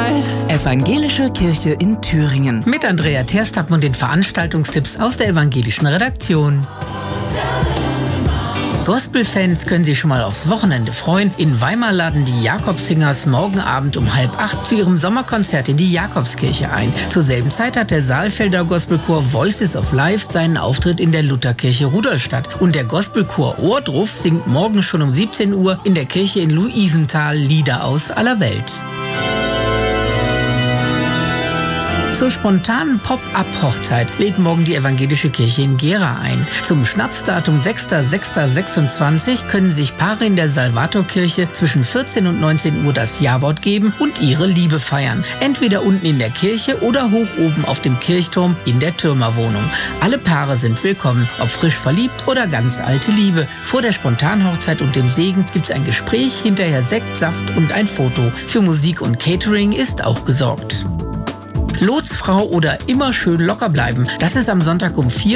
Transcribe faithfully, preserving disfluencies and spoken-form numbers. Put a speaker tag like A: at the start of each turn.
A: Evangelische Kirche in Thüringen.
B: Mit Andrea Terstab und den Veranstaltungstipps aus der evangelischen Redaktion. Gospelfans können sich schon mal aufs Wochenende freuen. In Weimar laden die Jakobsingers morgen Abend um halb acht zu ihrem Sommerkonzert in die Jakobskirche ein. Zur selben Zeit hat der Saalfelder Gospelchor Voices of Life seinen Auftritt in der Lutherkirche Rudolstadt. Und der Gospelchor Ohrdruf singt morgen schon um siebzehn Uhr in der Kirche in Luisenthal Lieder aus aller Welt. Zur spontanen Pop-up-Hochzeit lädt morgen die evangelische Kirche in Gera ein. Zum Schnapsdatum sechster sechster sechsundzwanzig können sich Paare in der Salvatorkirche zwischen vierzehn und neunzehn Uhr das Ja-Wort geben und ihre Liebe feiern. Entweder unten in der Kirche oder hoch oben auf dem Kirchturm in der Türmerwohnung. Alle Paare sind willkommen, ob frisch verliebt oder ganz alte Liebe. Vor der Spontanhochzeit und dem Segen gibt's ein Gespräch, hinterher Sekt, Saft und ein Foto. Für Musik und Catering ist auch gesorgt. Lotsfrau oder immer schön locker bleiben. Das ist am Sonntag um vier